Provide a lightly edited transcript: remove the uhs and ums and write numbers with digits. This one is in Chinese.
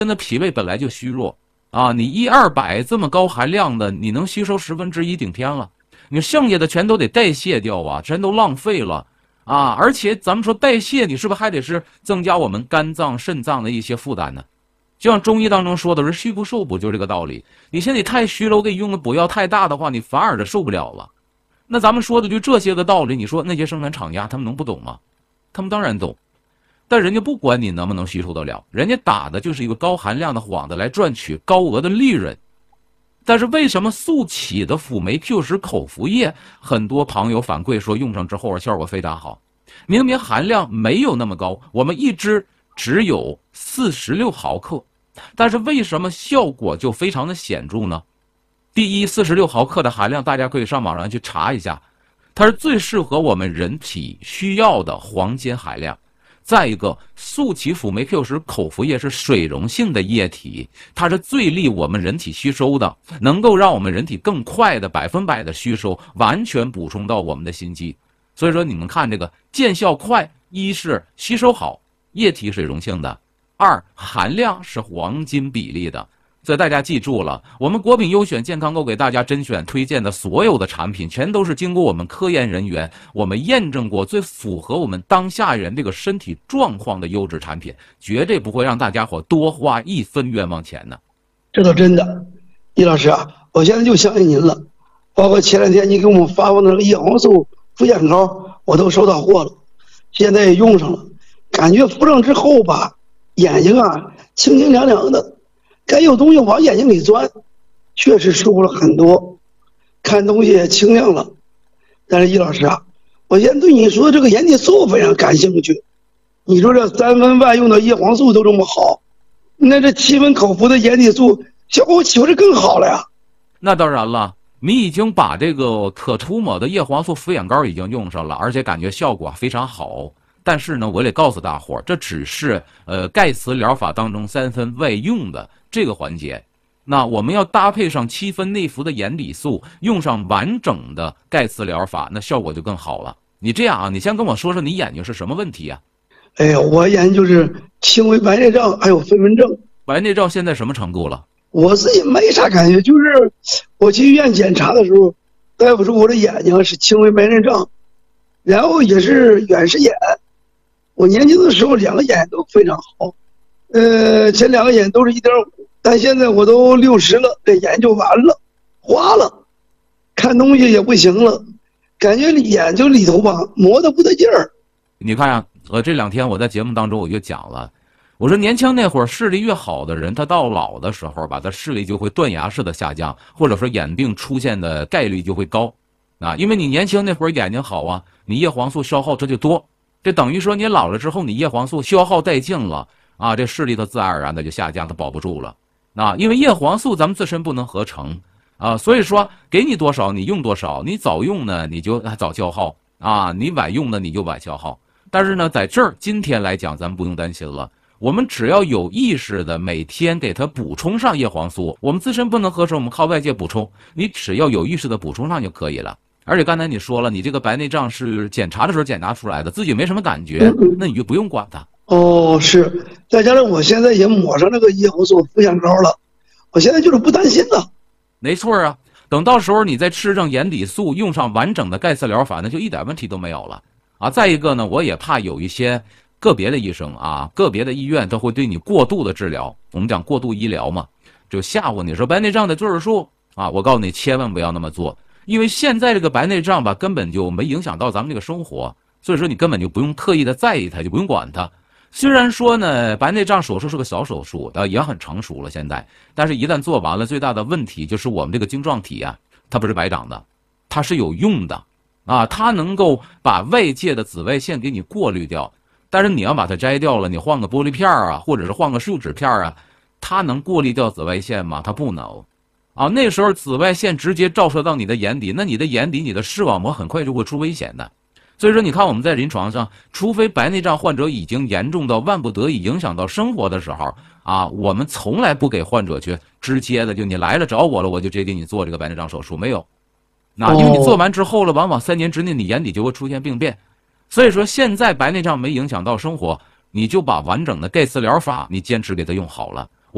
的脾胃本来就虚弱啊，你100-200这么高含量的，你能吸收1/10顶天了，你剩下的全都得代谢掉啊，全都浪费了啊！而且咱们说代谢，你是不是还得是增加我们肝脏、肾脏的一些负担呢？就像中医当中说的是虚不受补，就这个道理。你现在你太虚了，我给你用的补药太大的话，你反而的受不了了。那咱们说的就这些个道理，你说那些生产厂家他们能不懂吗？他们当然懂。但人家不管你能不能吸收得了，人家打的就是一个高含量的幌子来赚取高额的利润。但是为什么速起的辅酶 Q10口服液，很多朋友反馈说用上之后效果非常好？明明含量没有那么高，我们一支只有46毫克，但是为什么效果就非常的显著呢？第一，46毫克的含量，大家可以上网上去查一下，它是最适合我们人体需要的黄金含量。再一个，速起辅酶 Q10口服液是水溶性的液体，它是最利我们人体吸收的，能够让我们人体更快的100%的吸收，完全补充到我们的心肌。所以说你们看这个见效快，一是吸收好，液体水溶性的；二含量是黄金比例的。所以大家记住了，我们国品优选健康购给大家甄选推荐的所有的产品，全都是经过我们科研人员我们验证过，最符合我们当下人这个身体状况的优质产品，绝对不会让大家伙多花1分冤枉钱呢。 这倒真的，易老师啊，我现在就相信您了。包括前2天你给我们发放的那个叶黄素敷眼膏，我都收到货了，现在也用上了，感觉敷上之后吧，眼睛啊清清凉凉的，该有东西往眼睛里钻，确实舒服了很多，看东西也清亮了。但是易老师啊，我现在对你说的这个眼底素非常感兴趣。你说这3分外用的叶黄素都这么好，那这7分口服的眼底素效果岂不是更好了呀？ 那当然了，你已经把这个可涂抹的叶黄素敷眼膏已经用上了，而且感觉效果非常好。但是呢，我得告诉大伙儿，这只是钙磁疗法当中3分外用的这个环节。那我们要搭配上7分内服的眼底素，用上完整的钙磁疗法，那效果就更好了。你这样啊，你先跟我说说你眼睛是什么问题啊？ 哎呀，我眼睛就是轻微白内障，还有飞蚊症。 白内障现在什么程度了？ 我自己没啥感觉，就是我去医院检查的时候，大夫说我的眼睛是轻微白内障，然后也是远视眼。我年轻的时候2个眼都非常好，前2个眼都是1.5，但现在我都60了，这眼就完了，花了，看东西也不行了，感觉眼睛里头吧磨得不得劲儿。 你看啊，这2天我在节目当中我就讲了，我说年轻那会儿视力越好的人，他到老的时候吧，他视力就会断崖式的下降，或者说眼病出现的概率就会高啊，因为你年轻那会儿眼睛好啊，你叶黄素消耗这就多。这等于说你老了之后，你叶黄素消耗殆尽了啊，这视力它自然而然的就下降，它保不住了啊。因为叶黄素咱们自身不能合成啊，所以说给你多少你用多少，你早用呢你就早消耗啊，你晚用呢你就晚消耗。但是呢，在这儿今天来讲，咱们不用担心了，我们只要有意识的每天给它补充上叶黄素，我们自身不能合成，我们靠外界补充，你只要有意识的补充上就可以了。而且刚才你说了，你这个白内障是检查的时候检查出来的，自己没什么感觉，那你就不用管它。 哦，是，再加上我现在也抹上那个叶黄素敷眼膏了，我现在就是不担心了。 没错啊，等到时候你再吃上眼底素，用上完整的钙磁疗法，那就一点问题都没有了啊。再一个呢，我也怕有一些个别的医生啊，个别的医院都会对你过度的治疗，我们讲过度医疗嘛，就吓唬你说白内障得做手术啊，我告诉你千万不要那么做。因为现在这个白内障吧，根本就没影响到咱们这个生活，所以说你根本就不用刻意的在意它，就不用管它。虽然说呢，白内障手术是个小手术，也很成熟了现在，但是一旦做完了，最大的问题就是我们这个晶状体啊，它不是白长的，它是有用的啊，它能够把外界的紫外线给你过滤掉。但是你要把它摘掉了，你换个玻璃片啊，或者是换个树脂片啊，它能过滤掉紫外线吗？它不能。啊，那时候紫外线直接照射到你的眼底，那你的眼底、你的视网膜很快就会出危险的。所以说，你看我们在临床上，除非白内障患者已经严重到万不得已影响到生活的时候啊，我们从来不给患者去直接的就你来了找我了，我就直接给你做这个白内障手术，没有。那因为你做完之后了，往往3年之内你眼底就会出现病变。所以说，现在白内障没影响到生活，你就把完整的钙磁疗法你坚持给它用好了。